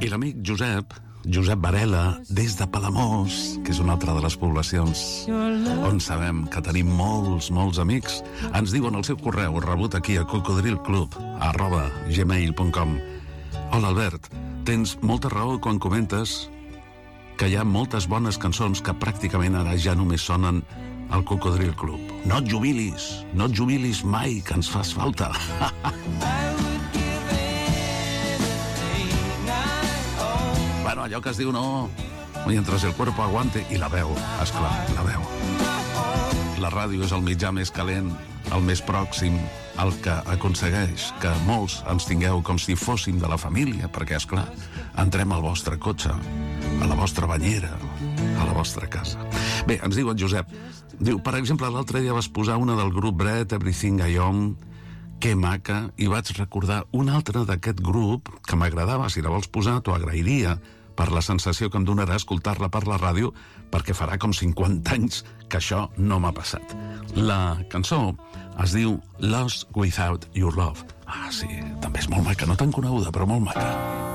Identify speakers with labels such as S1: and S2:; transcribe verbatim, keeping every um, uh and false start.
S1: I l'amic Josep, Josep Varela, des de Palamós, que és una altra de les poblacions on sabem que tenim molts, molts amics, ens diuen el seu correu rebut aquí a cocodrilclub arroba gmail punt com. Hola, Albert, tens molta raó quan comentes que hi ha moltes bones cançons que pràcticament ara ja només sonen al Cocodril Club. No et jubilis, no et jubilis mai, que ens fas falta. Bueno, allò que es diu no, mientras el cuerpo aguante, i la veu, esclar, la veu. La ràdio és el mitjà més calent, el més pròxim, el que aconsegueix que molts ens tingueu com si fóssim de la família, perquè, esclar, entrem al vostre cotxe, a la vostra banyera, a la vostra casa. Bé, ens diu en Josep, diu, per exemple, l'altre dia vas posar una del grup Bread, Everything I Own, que maca, i vaig recordar una altra d'aquest grup que m'agradava. Si la vols posar, t'ho agrairia, per la sensació que em donarà escoltar-la per la ràdio, perquè farà com cinquanta anys que això no m'ha passat. La cançó es diu Lost Without Your Love. Ah, sí, també és molt maca, no tan coneguda, però molt maca.